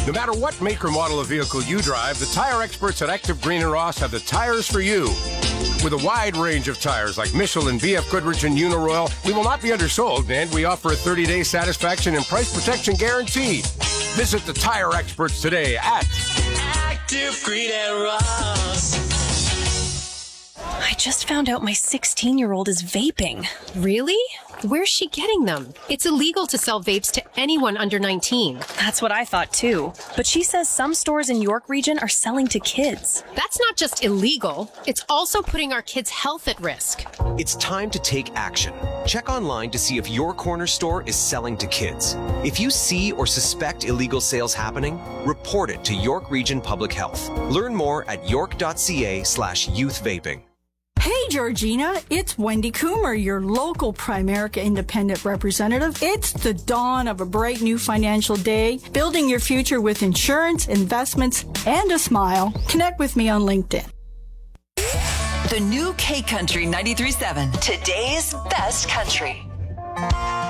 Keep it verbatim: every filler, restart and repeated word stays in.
No matter what make or model of vehicle you drive, the tire experts at Active Green and Ross have the tires for you. With a wide range of tires like Michelin, B F Goodrich, and Uniroyal, we will not be undersold, and we offer a thirty-day satisfaction and price protection guarantee. Visit the tire experts today at Active Green and Ross. I just found out my sixteen-year-old is vaping. Really? Where's she getting them? It's illegal to sell vapes to anyone under nineteen. That's what I thought too. But she says some stores in York Region are selling to kids. That's not just illegal. It's also putting our kids' health at risk. It's time to take action. Check online to see if your corner store is selling to kids. If you see or suspect illegal sales happening, report it to York Region Public Health. Learn more at york.ca slash youth vaping. Hey, Georgina, it's Wendy Coomer, your local Primerica Independent Representative. It's the dawn of a bright new financial day, building your future with insurance, investments, and a smile. Connect with me on LinkedIn. The new K Country ninety-three point seven, today's best country.